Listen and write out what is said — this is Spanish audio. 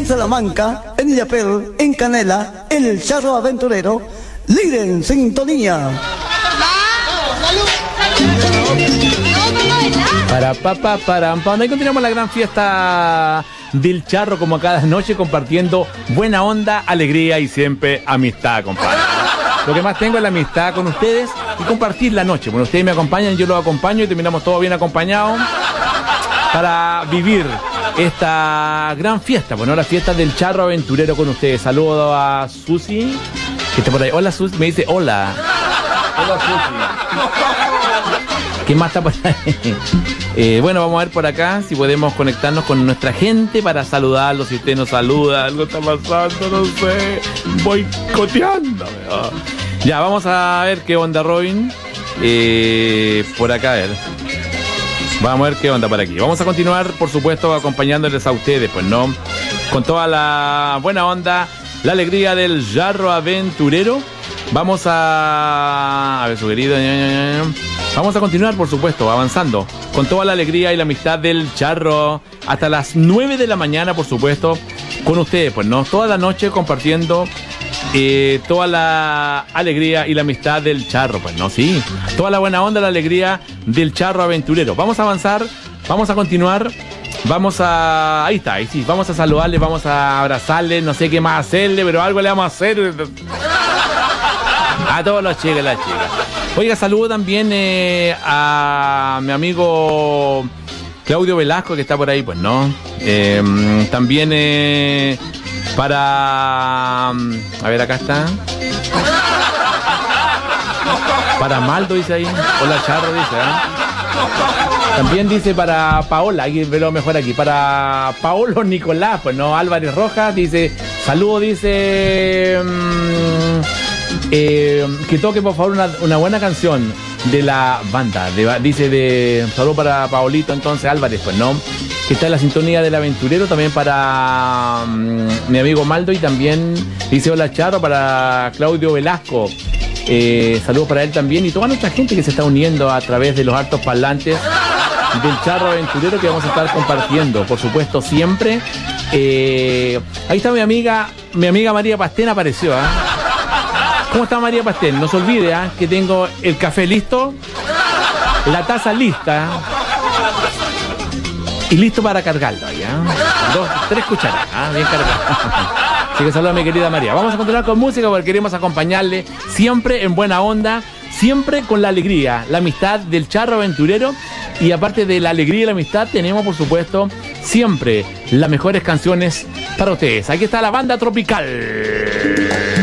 en Salamanca, en Illapel, en Canela, el Charro Aventurero, líder en sintonía. Ahí continuamos la gran fiesta del Charro, como cada noche, compartiendo buena onda, alegría y siempre amistad, compadre. Lo que más tengo es la amistad con ustedes y compartir la noche. Bueno, ustedes me acompañan, yo los acompaño y terminamos todos bien acompañados para vivir esta gran fiesta. Bueno, la fiesta del Charro Aventurero con ustedes. Saludo a Susi, que está por ahí. Hola, Susi. Me dice hola. Hola, Susi. ¿Qué más está por ahí? Bueno, vamos a ver por acá si podemos conectarnos con nuestra gente para saludarlos. Si usted nos saluda, algo está pasando, no sé. Boicoteando. Ya, vamos a ver qué onda, Robin. Por acá, a ver. Vamos a ver qué onda por aquí. Vamos a continuar, por supuesto, acompañándoles a ustedes, pues, ¿no? Con toda la buena onda, la alegría del Charro Aventurero. Vamos a ver, su querido. Vamos a continuar, por supuesto, avanzando con toda la alegría y la amistad del Charro hasta las 9 de la mañana, por supuesto, con ustedes, pues, ¿no? Toda la noche compartiendo toda la alegría y la amistad del Charro, pues, ¿no? Sí, toda la buena onda, la alegría del Charro Aventurero. Vamos a avanzar, vamos a continuar, vamos a... Ahí está, ahí sí, vamos a saludarles, vamos a abrazarles, no sé qué más hacerle, pero algo le vamos a hacer a todos los chicos y las chicas. Oiga, saludo también a mi amigo Claudio Velasco, que está por ahí, pues, ¿no? También para... A ver, acá está. Para Maldo, dice ahí. Hola, Charro, dice, ¿eh? También dice para Paola, aquí veo mejor aquí. Para Paolo Nicolás, pues, ¿no? Álvarez Rojas, dice... Saludo, dice... que toque por favor una buena canción de la banda. Dice de saludo para Paolito entonces Álvarez, pues, ¿no? Que está en la sintonía del Aventurero. También para mi amigo Maldo. Y también dice hola, Charro, para Claudio Velasco. Saludos para él también. Y toda nuestra gente que se está uniendo a través de los altos parlantes del Charro Aventurero, que vamos a estar compartiendo, por supuesto, siempre. Ahí está mi amiga María Pastén, apareció, ¿eh? ¿Cómo está María Pastel? No se olvide, que tengo el café listo, la taza lista y listo para cargarlo. 2, 3 cucharadas, bien cargado. Así que saludos a mi querida María. Vamos a continuar con música porque queremos acompañarle siempre en buena onda, siempre con la alegría, la amistad del Charro Aventurero. Y aparte de la alegría y la amistad, tenemos, por supuesto, siempre las mejores canciones para ustedes. Aquí está la banda tropical.